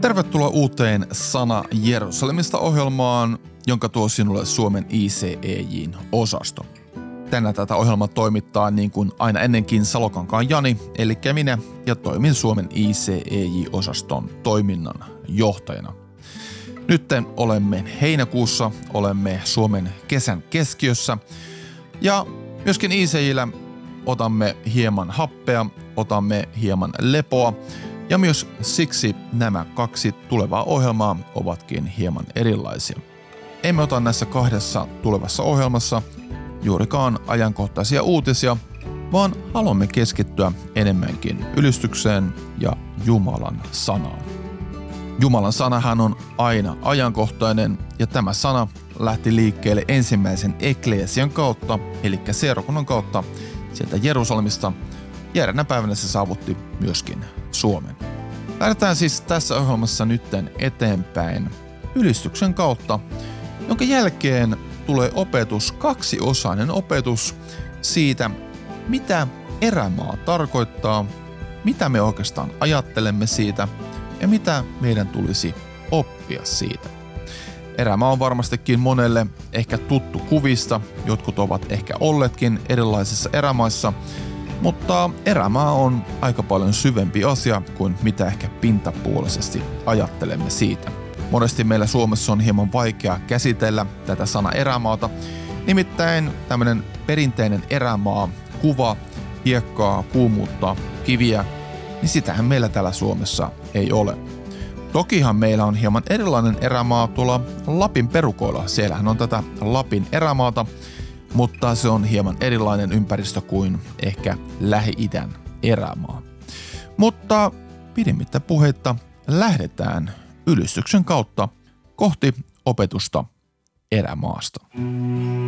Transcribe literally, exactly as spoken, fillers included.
Tervetuloa uuteen Sana Jerusalemista -ohjelmaan, jonka tuo sinulle Suomen I C E J:n osasto. Tänään tätä ohjelmaa toimittaa niin kuin aina ennenkin Salokankaan Jani, eli minä, ja toimin Suomen I C E J-osaston toiminnan johtajana. Nyt olemme heinäkuussa, olemme Suomen kesän keskiössä, ja myöskin I C J:llä otamme hieman happea, otamme hieman lepoa, ja myös siksi nämä kaksi tulevaa ohjelmaa ovatkin hieman erilaisia. Emme ota näissä kahdessa tulevassa ohjelmassa juurikaan ajankohtaisia uutisia, vaan haluamme keskittyä enemmänkin ylistykseen ja Jumalan sanaan. Jumalan sanahan on aina ajankohtainen, ja tämä sana lähti liikkeelle ensimmäisen ekleesian kautta, eli seurakunnan kautta sieltä Jerusalemista, ja eräänä päivänä se saavutti myöskin Suomen. Lähdetään siis tässä ohjelmassa nytten eteenpäin ylistyksen kautta, jonka jälkeen tulee opetus, kaksiosainen opetus siitä, mitä erämaa tarkoittaa, mitä me oikeastaan ajattelemme siitä ja mitä meidän tulisi oppia siitä. Erämaa on varmastikin monelle ehkä tuttu kuvista, jotkut ovat ehkä olleetkin erilaisissa erämaissa, mutta erämaa on aika paljon syvempi asia kuin mitä ehkä pintapuolisesti ajattelemme siitä. Monesti meillä Suomessa on hieman vaikea käsitellä tätä sana erämaata, nimittäin tämmöinen perinteinen erämaa, kuva, hiekkaa, kuumuutta, kiviä, niin sitähän meillä täällä Suomessa ei ole. Tokihan meillä on hieman erilainen erämaa tuolla Lapin perukoilla, siellähän on tätä Lapin erämaata, mutta se on hieman erilainen ympäristö kuin ehkä Lähi-idän erämaa. Mutta pidemmittä puheitta lähdetään ylistyksen kautta kohti opetusta erämaasta.